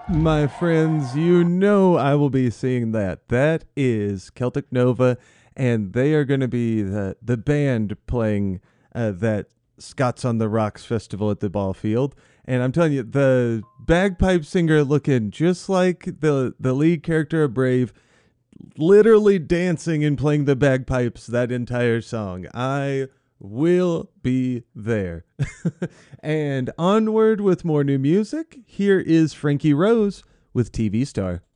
My friends, you know I will be seeing that. That is Celtic Nova, and they are going to be the band playing that Scots on the Rocks festival at the ball field. And I'm telling you, the bagpipe singer looking just like the lead character of Brave, literally dancing and playing the bagpipes that entire song. I will be there. And onward with more new music. Here is Frankie Rose with TV Star.